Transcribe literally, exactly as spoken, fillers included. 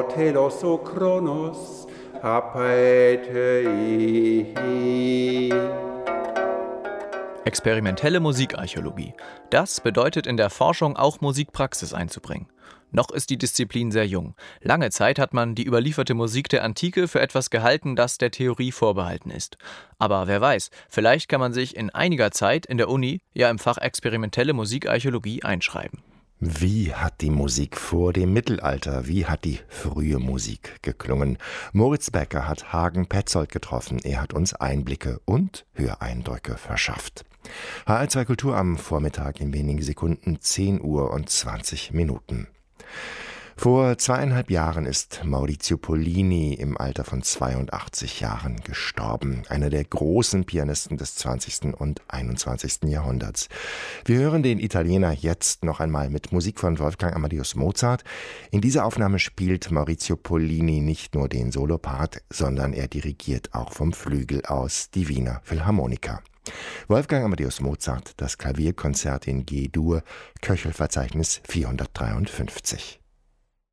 telos o chronos apaetei. Experimentelle Musikarchäologie. Das bedeutet in der Forschung auch Musikpraxis einzubringen. Noch ist die Disziplin sehr jung. Lange Zeit hat man die überlieferte Musik der Antike für etwas gehalten, das der Theorie vorbehalten ist. Aber wer weiß, vielleicht kann man sich in einiger Zeit in der Uni, ja im Fach Experimentelle Musikarchäologie einschreiben. Wie hat die Musik vor dem Mittelalter, wie hat die frühe Musik geklungen? Moritz Becker hat Hagen Petzold getroffen. Er hat uns Einblicke und Höreindrücke verschafft. H R zwei Kultur am Vormittag in wenigen Sekunden, zehn Uhr und zwanzig Minuten. Vor zweieinhalb Jahren ist Maurizio Pollini im Alter von zweiundachtzig Jahren gestorben. Einer der großen Pianisten des zwanzigsten und einundzwanzigsten Jahrhunderts. Wir hören den Italiener jetzt noch einmal mit Musik von Wolfgang Amadeus Mozart. In dieser Aufnahme spielt Maurizio Pollini nicht nur den Solopart, sondern er dirigiert auch vom Flügel aus die Wiener Philharmoniker. Wolfgang Amadeus Mozart, das Klavierkonzert in G-Dur, Köchelverzeichnis vierhundertdreiundfünfzig.